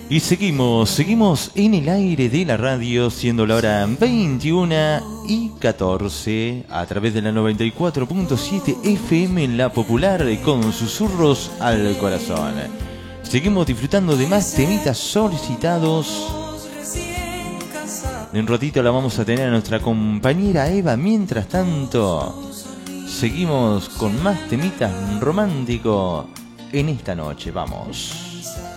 Y seguimos en el aire de la radio, siendo la hora 21:14, a través de la 94.7 FM en La Popular, con susurros al corazón. Seguimos disfrutando de más temitas solicitados. En un ratito la vamos a tener a nuestra compañera Eva. Mientras tanto, seguimos con más temitas románticos en esta noche. Vamos.